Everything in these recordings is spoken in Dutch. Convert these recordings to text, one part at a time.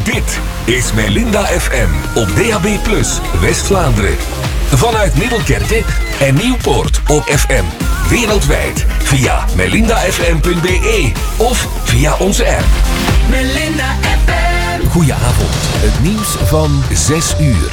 Dit is Melinda FM op DAB+, West-Vlaanderen. Vanuit Middelkerke en Nieuwpoort op FM. Wereldwijd via melindafm.be of via onze app. Melinda FM. Goedenavond, het nieuws van 6 uur.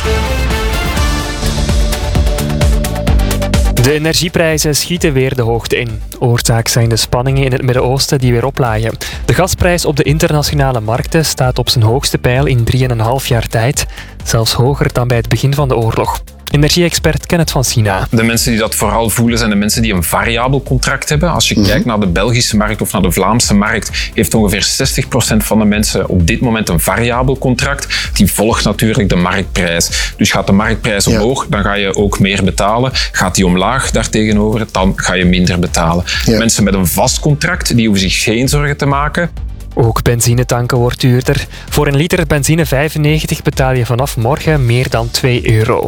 De energieprijzen schieten weer de hoogte in. Oorzaak zijn de spanningen in het Midden-Oosten die weer oplaaien. De gasprijs op de internationale markten staat op zijn hoogste peil in 3,5 jaar tijd. Zelfs hoger dan bij het begin van de oorlog. Energie-expert Kenneth van Sina. De mensen die dat vooral voelen zijn de mensen die een variabel contract hebben. Als je kijkt naar de Belgische markt of naar de Vlaamse markt, heeft ongeveer 60% van de mensen op dit moment een variabel contract. Die volgt natuurlijk de marktprijs. Dus gaat de marktprijs omhoog, dan ga je ook meer betalen. Gaat die omlaag daartegenover, dan ga je minder betalen. Ja. Mensen met een vast contract, die hoeven zich geen zorgen te maken. Ook benzinetanken wordt duurder. Voor een liter benzine 95 betaal je vanaf morgen meer dan €2.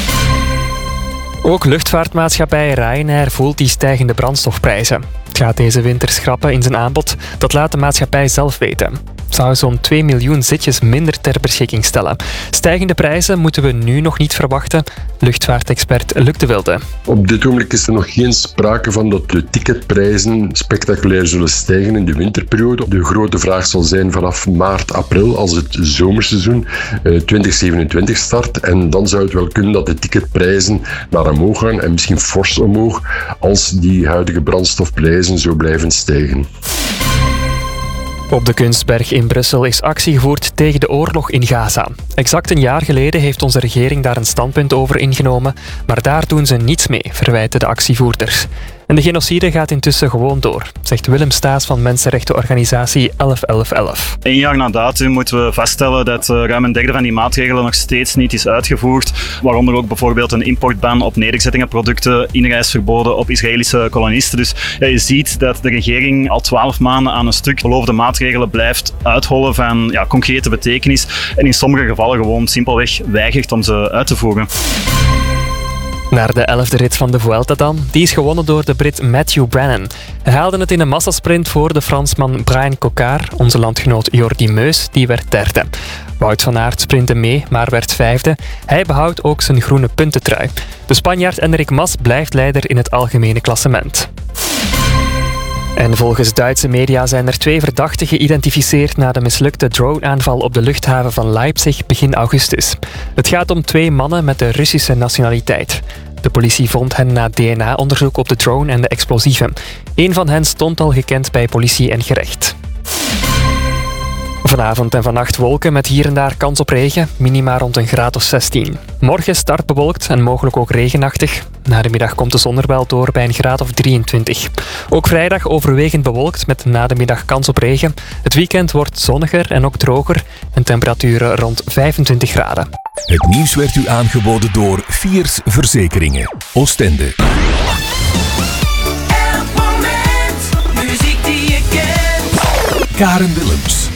Ook luchtvaartmaatschappij Ryanair voelt die stijgende brandstofprijzen. Het gaat deze winter schrappen in zijn aanbod. Dat laat de maatschappij zelf weten. Het zou zo'n 2 miljoen zitjes minder ter beschikking stellen. Stijgende prijzen moeten we nu nog niet verwachten. Luchtvaartexpert Luc de Wilde. Op dit moment is er nog geen sprake van dat de ticketprijzen spectaculair zullen stijgen in de winterperiode. De grote vraag zal zijn vanaf maart, april, als het zomerseizoen 2027 start. En dan zou het wel kunnen dat de ticketprijzen naar omhoog gaan en misschien fors omhoog als die huidige brandstofprijzen zo blijven stijgen. Op de Kunstberg in Brussel is actie gevoerd tegen de oorlog in Gaza. Exact een jaar geleden heeft onze regering daar een standpunt over ingenomen, maar daar doen ze niets mee, verwijten de actievoerders. En de genocide gaat intussen gewoon door, zegt Willem Staes van mensenrechtenorganisatie 11-11-11. 1 jaar na datum moeten we vaststellen dat ruim een derde van die maatregelen nog steeds niet is uitgevoerd. Waaronder ook bijvoorbeeld een importban op nederzettingenproducten, inreisverboden op Israëlische kolonisten. Dus je ziet dat de regering al 12 maanden aan een stuk beloofde maatregelen blijft uithollen van concrete betekenis. En in sommige gevallen gewoon simpelweg weigert om ze uit te voeren. Naar de 11e rit van de Vuelta dan. Die is gewonnen door de Brit Matthew Brennan. Hij haalde het in een massasprint voor de Fransman Brian Cocard. Onze landgenoot Jordi Meus, die werd derde. Wout van Aert sprintte mee, maar werd 5e. Hij behoudt ook zijn groene puntentrui. De Spanjaard Enric Mas blijft leider in het algemene klassement. En volgens Duitse media zijn er 2 verdachten geïdentificeerd na de mislukte drone-aanval op de luchthaven van Leipzig begin augustus. Het gaat om 2 mannen met de Russische nationaliteit. De politie vond hen na DNA-onderzoek op de drone en de explosieven. Eén van hen stond al gekend bij politie en gerecht. Vanavond en vannacht wolken met hier en daar kans op regen, minima rond een graad of 16. Morgen start bewolkt en mogelijk ook regenachtig. Na de middag komt de zon er wel door bij een graad of 23. Ook vrijdag overwegend bewolkt met na de middag kans op regen. Het weekend wordt zonniger en ook droger en temperaturen rond 25 graden. Het nieuws werd u aangeboden door Fiers Verzekeringen. Oostende. Elk moment, muziek die je kent. Karen Willems.